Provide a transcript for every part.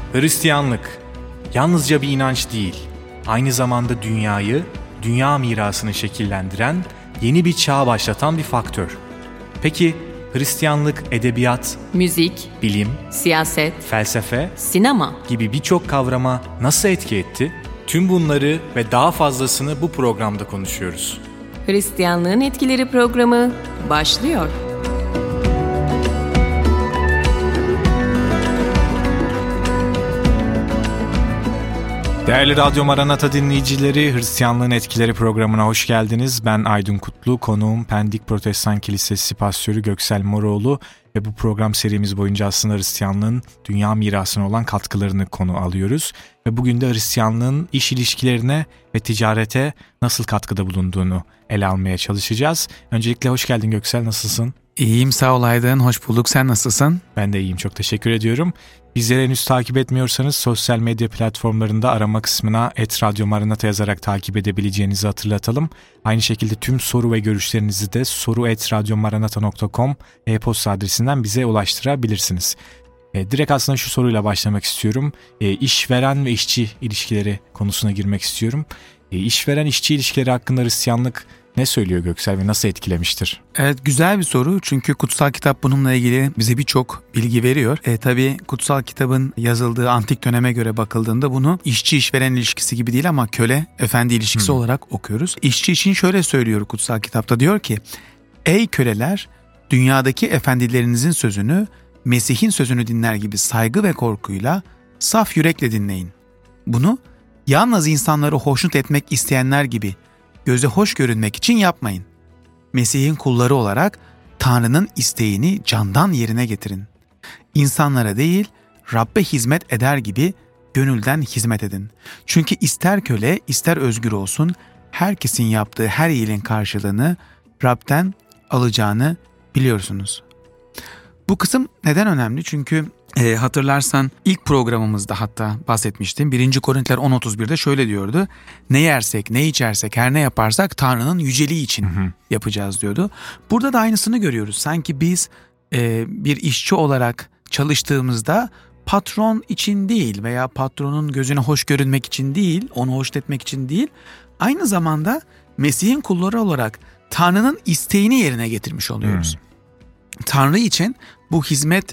Hristiyanlık yalnızca bir inanç değil, aynı zamanda dünyayı, dünya mirasını şekillendiren, yeni bir çağ başlatan bir faktör. Peki Hristiyanlık edebiyat, müzik, bilim, siyaset, felsefe sinema gibi birçok kavrama nasıl etki etti? Tüm bunları ve daha fazlasını bu programda konuşuyoruz. Hristiyanlığın Etkileri programı başlıyor. Değerli Radyo Maranata dinleyicileri, Hristiyanlığın Etkileri programına hoş geldiniz. Ben Aydın Kutlu, konuğum Pendik Protestan Kilisesi Pastörü Göksel Moroğlu ve bu program serimiz boyunca aslında Hristiyanlığın dünya mirasına olan katkılarını konu alıyoruz. Ve bugün de Hristiyanlığın iş ilişkilerine ve ticarete nasıl katkıda bulunduğunu ele almaya çalışacağız. Öncelikle hoş geldin Göksel, nasılsın? İyiyim, sağ ol Aydın, hoş bulduk. Sen nasılsın? Ben de iyiyim, çok teşekkür ediyorum. Bizleri henüz takip etmiyorsanız sosyal medya platformlarında arama kısmına @Radyo Maranata yazarak takip edebileceğinizi hatırlatalım. Aynı şekilde tüm soru ve görüşlerinizi de soru@radyomaranata.com e-posta adresinden bize ulaştırabilirsiniz. Direkt aslında şu soruyla başlamak istiyorum. İşveren ve işçi ilişkileri konusuna girmek istiyorum. İşveren-işçi ilişkileri hakkında Hristiyanlık ne söylüyor Göksel ve nasıl etkilemiştir? Evet, güzel bir soru çünkü kutsal kitap bununla ilgili bize birçok bilgi veriyor. Tabii kutsal kitabın yazıldığı antik döneme göre bakıldığında bunu işçi-işveren ilişkisi gibi değil ama köle-efendi ilişkisi olarak okuyoruz. İşçi için şöyle söylüyor kutsal kitapta, diyor ki: "Ey köleler, dünyadaki efendilerinizin sözünü, Mesih'in sözünü dinler gibi saygı ve korkuyla, saf yürekle dinleyin. Bunu yalnız insanları hoşnut etmek isteyenler gibi göze hoş görünmek için yapmayın. Mesih'in kulları olarak Tanrı'nın isteğini candan yerine getirin. İnsanlara değil, Rabbe hizmet eder gibi gönülden hizmet edin. Çünkü ister köle, ister özgür olsun, herkesin yaptığı her iyiliğin karşılığını Rab'den alacağını biliyorsunuz." Bu kısım neden önemli? Çünkü hatırlarsan ilk programımızda hatta bahsetmiştim. 1. Korintiler 10.31'de şöyle diyordu: "Ne yersek, ne içersek, her ne yaparsak Tanrı'nın yüceliği için yapacağız" diyordu. Burada da aynısını görüyoruz. Sanki biz bir işçi olarak çalıştığımızda patron için değil veya patronun gözüne hoş görünmek için değil, onu hoş etmek için değil, aynı zamanda Mesih'in kulları olarak Tanrı'nın isteğini yerine getirmiş oluyoruz. Tanrı için bu hizmet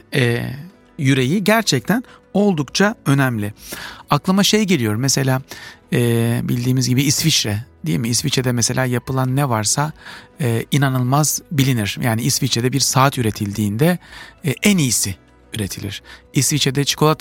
yüreği gerçekten oldukça önemli. Aklıma şey geliyor mesela, bildiğimiz gibi İsviçre, değil mi? İsviçre'de mesela yapılan ne varsa inanılmaz bilinir. Yani İsviçre'de bir saat üretildiğinde en iyisi üretilir. İsviçre'de çikolata